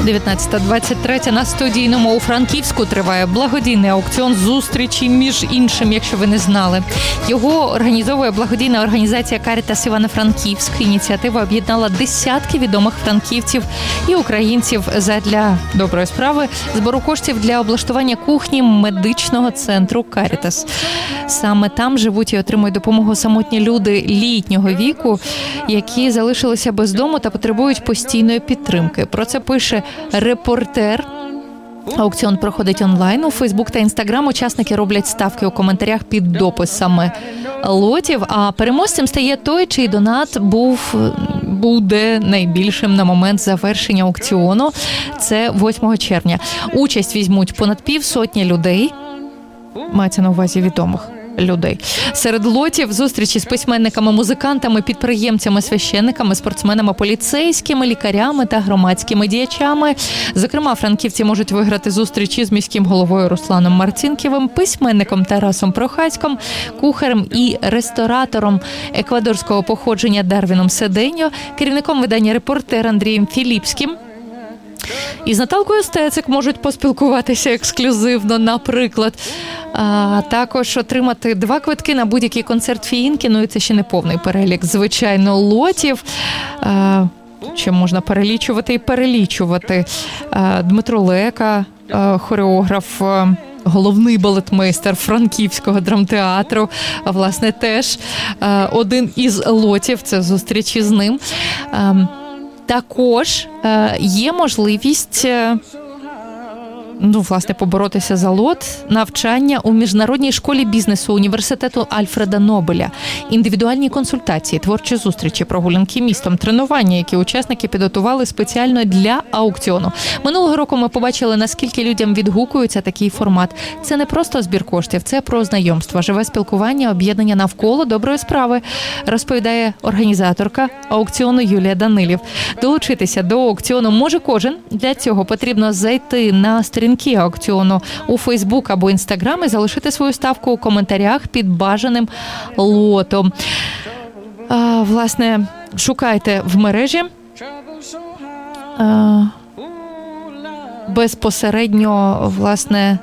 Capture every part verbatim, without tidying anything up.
дев'ятнадцята двадцять три на студійному у Франківську триває благодійний аукціон зустрічі, між іншим, якщо ви не знали. Його організовує благодійна організація «Карітас Івано-Франківськ». Ініціатива об'єднала десятки відомих франківців і українців задля доброї справи збору коштів для облаштування кухні медичного центру «Карітас». Саме там живуть і отримують допомогу самотні люди літнього віку, які залишилися без дому та потребують постійної підтримки. Про це пише «Репортер». Аукціон проходить онлайн. У Фейсбук та Інстаграм учасники роблять ставки у коментарях під дописами лотів, а переможцем стає той, чий донат був, буде найбільшим на момент завершення аукціону. Це восьмого червня. Участь візьмуть понад півсотні людей, мається на увазі відомих людей. Серед лотів зустрічі з письменниками, музикантами, підприємцями, священниками, спортсменами, поліцейськими, лікарями та громадськими діячами. Зокрема, франківці можуть виграти зустрічі з міським головою Русланом Марцінківим, письменником Тарасом Прохаськом, кухарем і ресторатором еквадорського походження Дарвіном Седеньо, керівником видання «Репортер» Андрієм Філіпським. І з Наталкою Стецик можуть поспілкуватися ексклюзивно, наприклад. А також отримати два квитки на будь-який концерт Фіїнки. Ну і це ще не повний перелік, звичайно, лотів. А, ще можна перелічувати і перелічувати. А, Дмитро Лека, а, хореограф, а, головний балетмейстер Франківського драмтеатру, а, власне, теж а, один із лотів, це зустрічі з ним. А, Також е, є можливість, е, ну, власне, поборотися за лот, навчання у Міжнародній школі бізнесу університету Альфреда Нобеля, індивідуальні консультації, творчі зустрічі, прогулянки містом, тренування, які учасники підготували спеціально для аукціону. Минулого року ми побачили, наскільки людям відгукується такий формат. Це не просто збір коштів, це про знайомства, живе спілкування, об'єднання навколо доброї справи, розповідає організаторка аукціону Юлія Данилів. Долучитися до аукціону може кожен. Для цього потрібно зайти на сторінки аукціону у Фейсбук або Інстаграм і залишити свою ставку у коментарях під бажаним лотом. А, власне, шукайте в мережі а, безпосередньо, власне,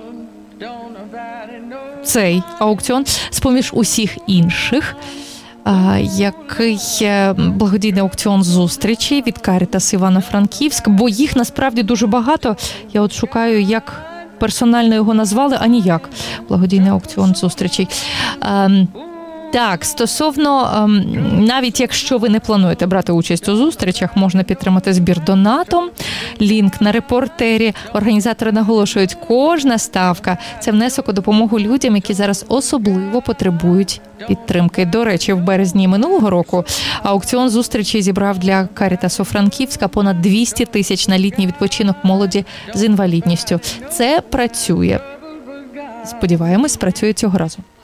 цей аукціон з-поміж усіх інших, який благодійний аукціон зустрічі від «Карітас Івано-Франківськ», бо їх насправді дуже багато. Я от шукаю, як персонально його назвали, а ніяк. Благодійний аукціон зустрічей. Так, стосовно, навіть якщо ви не плануєте брати участь у зустрічах, можна підтримати збір донатом. Лінк на репортері. Організатори наголошують, кожна ставка – це внесок у допомогу людям, які зараз особливо потребують підтримки. До речі, в березні минулого року аукціон зустрічі зібрав для «Карітасу Франківська» понад двісті тисяч на літній відпочинок молоді з інвалідністю. Це працює. Сподіваємось, працює цього разу.